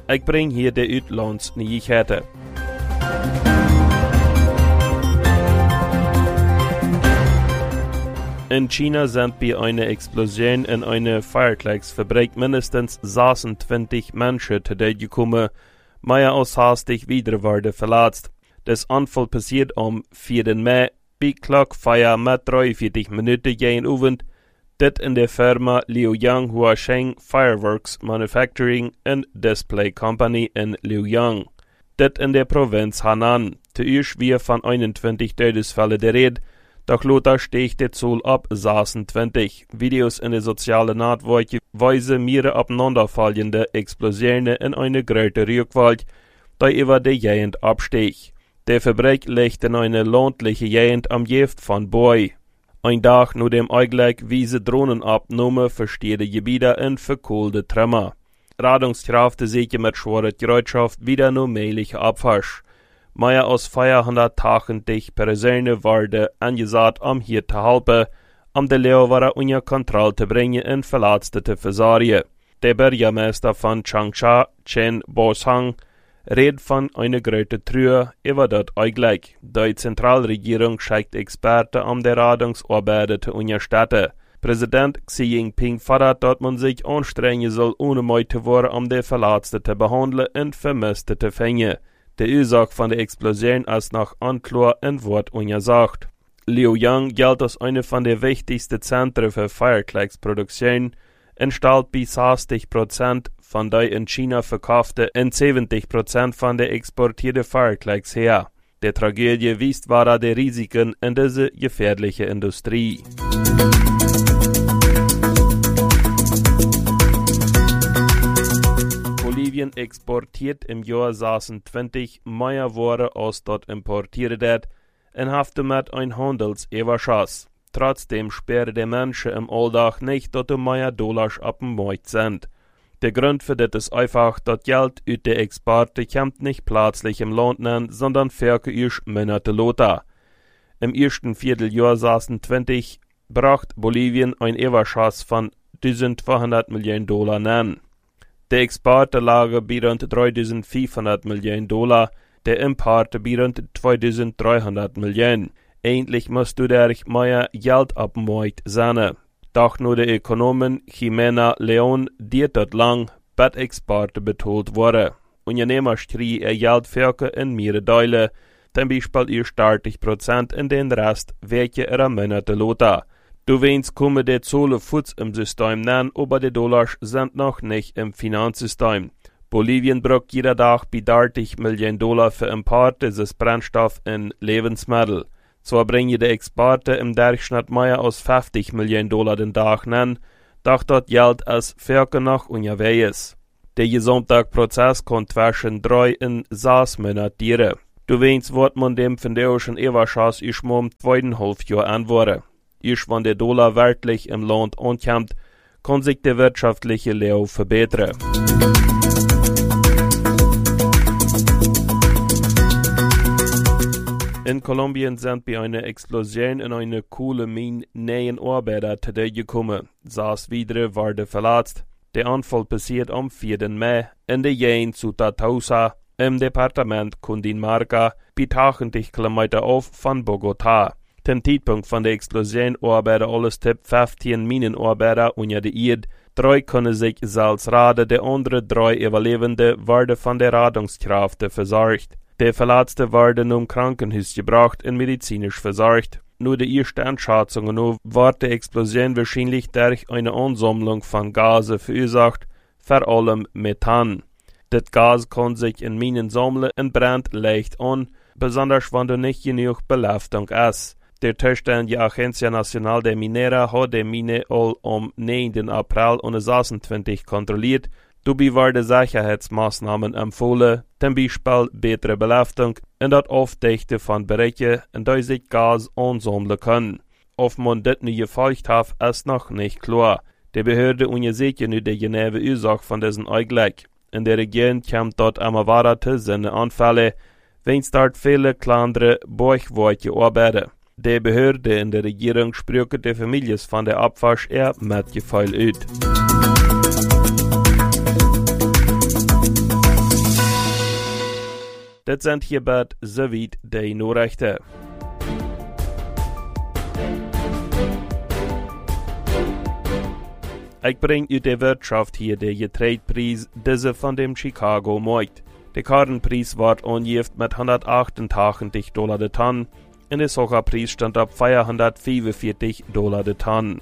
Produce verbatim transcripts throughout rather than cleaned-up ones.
Ik breng hier de Uitlandsneuigkeiten. In China sind bei einer Explosion in einer Feuerwerksfabrik mindestens sechsundzwanzig Menschen zu Tode gekommen, mehr als hastig wieder wurde verletzt. Das Anfall passiert am vierten Mai, bei Klockfeier mit dreiundvierzig Minuten jeden Abend, dit in der Firma Liuyang Huasheng Fireworks Manufacturing and Display Company in Liuyang. Dit in der Provinz Henan. Zuerst wir von einundzwanzig Todesfällen der Rede, doch Lothar stieg der Zahl ab sechsundzwanzig. Videos in der sozialen Netzwerke weisen mehrere abeinanderfallende Explosionen in eine große Rückwald, die über die Gegend abstieg. Der Fabrik liegt in einer ländlichen Gegend am Jeft von Boy. Ein Tag nach dem eigentlich wiese Drohnenabnahme verstehende Gebiete in verkohlte Trümmer. Rettungskräfte sichern mit schwerer Gerätschaft wieder normale Abwasch. Mehr als vierhundertachtzig Personen waren angesetzt, um hier zu helfen, um die Leute unter Kontrolle zu bringen und Verletzte zu versorgen. Der Bürgermeister von Changsha, Chen Bosang, redet von einer großen Trühe über das eigentlich. Die Zentralregierung schickt Experten, um die Rettungsarbeiten zu unterstützen. Präsident Xi Jinping fordert, dass man sich anstrengen soll, ohne mehr zu werden, um die Verletzten zu behandeln und Vermisste zu finden. Die Ursache von der Explosion ist noch unklar und wird untersucht. Liuyang gilt als eine von den wichtigsten Zentren für Feuerwerksproduktion und stellt bis sechzig Prozent von der in China verkauften und siebzig Prozent von der exportierten Feuerwerks her. Die Tragödie weist wahrer die Risiken in dieser gefährlichen Industrie. Bolivien exportiert im Jahr sechsundzwanzig mehr Ware als dort importiert wird und hat damit ein Handelsüberschuss. Trotzdem sperren die Menschen im Alltag nicht, dass die mehr Dollars auf dem Markt sind. Der Grund für das ist einfach, dass Geld aus der Exporte kommt nicht plötzlich im Land an, sondern für erst Monate später. Im ersten Vierteljahr sechsundzwanzig brachte Bolivien ein Überschuss von eintausendzweihundert Millionen Dollar an. Der Exporte lagen bei rund dreitausendfünfhundert Millionen Dollar, der Importe bei rund zweitausenddreihundert Millionen. Endlich musst du dadurch mehr Geld auf dem Markt sein. Doch nur der Ökonomin Jimena Leon diert dort lang, bis Exporte betont wurden. Unternehmer schrie ihr Geld für in mehrere Teile, zum Beispiel ihr dreißig Prozent in den Rest, welche ihre Monate später. Du weinst kommen die Zahlen Fuß im System nennen, aber die Dollars sind noch nicht im Finanzsystem. Bolivien braucht jeder Tag bei dreißig Millionen Dollar für Importe des Brennstoff in Lebensmittel. Zwar bringen die Exporte im Durchschnitt mehr als fünfzig Millionen Dollar den Tag nennen, doch das Geld ist vierke noch unterwegs. Der Gesamtprozess kann zwischen drei und sechs Monaten dauern. Du weinst, wird man dem findischen Überschuss erst mal im zweiten Halbjahr anwenden. Erst wenn der Dollar wirklich im Land ankommt, kann sich der wirtschaftliche Leo verbessern. In Kolumbien sind bei einer Explosion in einer Kohlemine neun Arbeiter zu Tode gekommen. Sechs weitere wurden verletzt. Der Anfall passiert am vierten Mai in der Gegend zu Tausa im Departement Cundinamarca, bei achtzig Kilometer auf von Bogotá. Zum Zeitpunkt von der Explosion arbeiten alles Tipp fünfzehn Minenarbeiter unter der Erde. Drei können sich selbst retten, die anderen drei Überlebende werden von der Rettungskräfte versorgt. Der Verletzte wurde zum Krankenhaus gebracht und medizinisch versorgt. Nur die ersten Einschätzungen wird die Explosion wahrscheinlich durch eine Ansammlung von Gasen verursacht, vor allem Methan. Das Gas kann sich in Minen sammeln und brennt leicht an, besonders wenn da nicht genug Belüftung ist. Der zuständige Agencia Nacional de Minera hat die Mine all am neunten April sechsundzwanzig kontrolliert. Dabei werden Sicherheitsmaßnahmen empfohlen, zum Beispiel bessere Belüftung und das Aufdichten von Bereichen, in denen sich Gas ansammeln kann. Ob man das nicht gefolgt hat, ist noch nicht klar. Die Behörde untersucht nur die genaue Ursache von diesen Unglück. In der Region kommt dort immer weiter seine Anfälle, wenn es dort viele kleinere Bauchwerke arbeiten. Die Behörde in der Regierung spricht die Familien von der Abwasch eher Mitgefühl aus. Dat sind hierbei soweit die Nachrichten. Ich bring uit der Wirtschaft hier den Getreidepreis, diese von dem Chicago Markt. Der Kartenpreis wird angegeben mit hundertachtundachtzig Dollar de Tonne und der Sojapreis stand auf vierhundertfünfundvierzig Dollar de Tonne.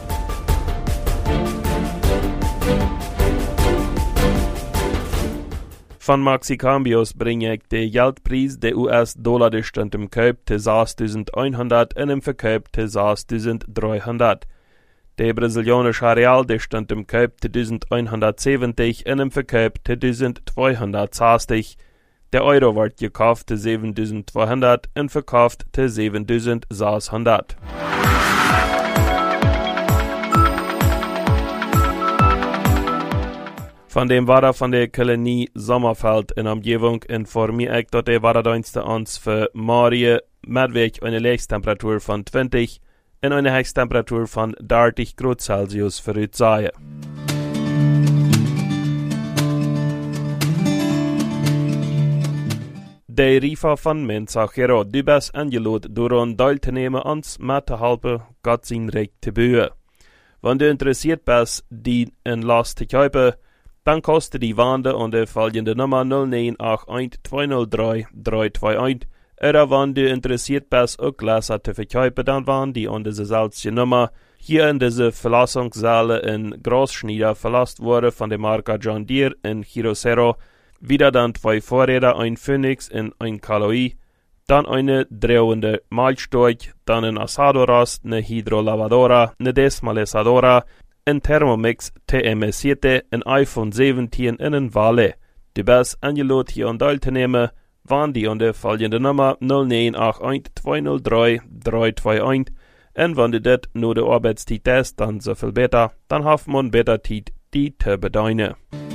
Von Maxicambios bringe ich den Geldpreis der U S-Dollar, der stand im Kauf zu sechstausendeinhundert und im Verkauf zu sechstausenddreihundert. Der brasilianische Real, der stand im Kauf zu elfhundertsiebzig und im Verkauf zu zwölfhundertsechzig. Der Euro wird gekauft zu siebentausendzweihundert und verkauft zu siebentausendsechshundert. Von dem Wetter von der Kolonie Sommerfeld in Umgebung informiere ich, dass der Wetterdienste uns für morgen mitweg eine Höchsttemperatur von zwanzig und eine Höchsttemperatur von dreißig Grad Celsius voraussagen. Der Riefer von Mensachero, du bist eingeladen, daran teilzunehmen, uns mitzuhelfen, Gott sein Recht zu bauen. Wenn du interessiert bist, die in Last zu kaufen, dann kostet die Wande und der folgende Nummer null neun acht eins zwei null drei drei zwei eins. Oder wenn du interessiert bist, auch Gläser zu verkaufen, dann waren die an diese selbe Nummer hier in diese Verlassungssäle in Großschnieder verlasst wurde von der Marke John Deere in Hirosero. Wieder dann zwei Vorräder, ein Phoenix und ein Kaloi, dann eine drehende Malzsteuch, dann ein Asadoras, eine Hydrolavadora, eine Desmalesadora, ein Thermomix T M S sieben, ein iPhone siebzehn und ein Wale. Du bist eingeladen, hier an teilzunehmen, wann die an der folgende Nummer null neun acht eins zwei null drei drei zwei eins. Und wenn du das nur der Arbeitszeit ist, dann so viel besser, dann hat man besser Zeit, die zu bedeuten.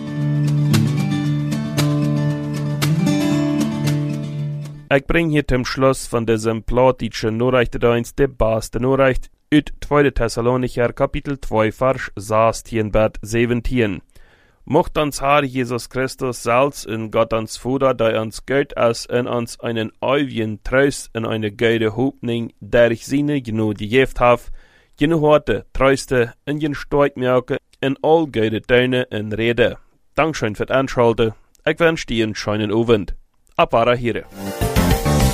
Ich bring hier zum Schluss von diesem plattdeutschen Nachrichtendienst die beste Nachricht uit zweiter Thessalonicher Kapitel zwei Vers sechzehn bis siebzehn. Mocht uns Herr Jesus Christus selbst in Gott uns Vater, der uns Gott ist, in uns einen ewigen Trost und eine gute Hoffnung, der ich seine Gnade gegeben habe, jene Horte, Tröste und jene Starkmerke in all gute Töne und Rede. Dankeschön für das Anschalten. Ich wünsche dir einen schönen Abend. Ab hier.